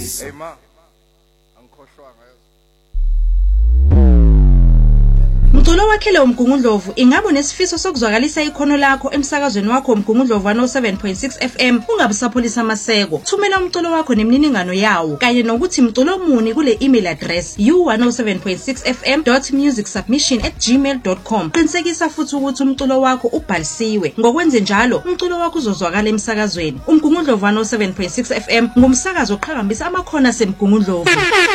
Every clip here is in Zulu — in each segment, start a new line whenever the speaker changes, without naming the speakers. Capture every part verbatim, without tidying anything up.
Iqiniso.
Hey ma, angikhohlwanga yazi.
Mculo wakhele uMgungundlovu ingabo nesifiso sokuzwakalisa ikhono lakho emsakazweni wakho uMgungundlovu one oh seven point six F M ungabusapholisa amaseko. Thumela umculo wakho nemniningano yawo kanye nokuthi mculo muni kule email address u one oh seven point six f m dot music submission at gmail dot com. Qinisekisa futhi ukuthi umculo wakho ubhalisiwe. Ngokwenze njalo umculo wakho uzozwakala emsakazweni. uMgungundlovu one oh seven point six F M ngumsakazo oqhakambisa amakhono aseMgungundlovu.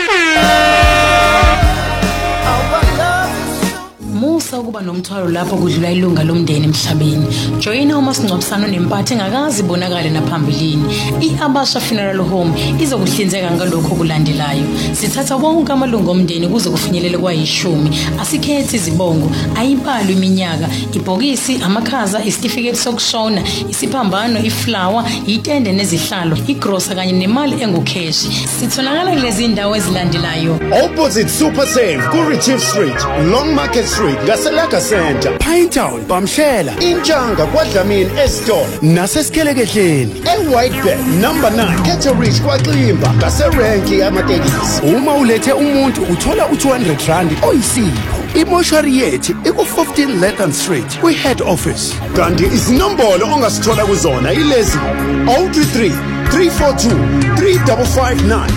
Musa ukuba nomthwalo lapho kudlula ilunga lomndeni emhlabeni. Joyina umasingcwabisano nempathe engakazi ibonakale naphambilini. I-Abasha Funeral Home izokuhlinzeka ngalokho okulandelayo. Sithatha wonke amalungu omndeni kuze kufinyelele kwayishumi. Asikhethi izibongo, ayibalo iminyaka, ibhokisi, amakhaza, isitifiketi sokushona, isiphambano, iflower, itende nezihlalo, igrosa kanye nemali engukheshi. Sitholakala kulezi indawo ezilandelayo.
Opposite Super Save, Kurichief Street, Long Market Street, Gaselaka Center,
Pinetown, Bamshela,
Inchanga, Kwadlamini, Eston,
nasesikhelekehleni.
e-White Bear, number nine, Keterich, Kwaklimba, Gaserenki, amatekisi.
Uma ulethe umuntu uthola u two hundred rand oyisipho. Imoshari yethu iku fifteen Lethan Street, kwi head office.
Kanti izinombolo ongasithola kuzona ilezi zero two three three four two three five five nine.